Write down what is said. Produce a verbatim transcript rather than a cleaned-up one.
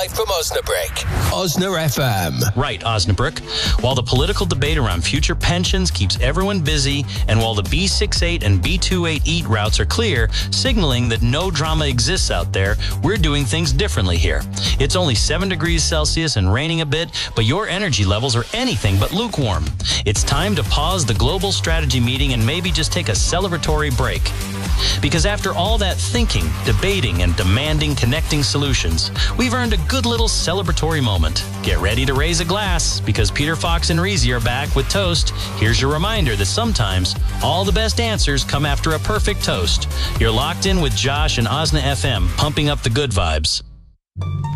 live from Osnabrück. Osner F M. Right, Osnabrück. While the political debate around future pensions keeps everyone busy, and while the B sixty-eight and B twenty-eight routes are clear, signaling that no drama exists out there, we're doing things differently here. It's only seven degrees Celsius and raining a bit, but your energy levels are anything but lukewarm. It's time to pause the global strategy meeting and maybe just take a celebratory break. Because after all that thinking, debating, and demanding connecting solutions, we've earned a good little celebratory moment. Get ready to raise a glass, because Peter Fox and Reezy are back with Toast. Here's your reminder that sometimes all the best answers come after a perfect toast. You're locked in with Josh and Osna F M, pumping up the good vibes.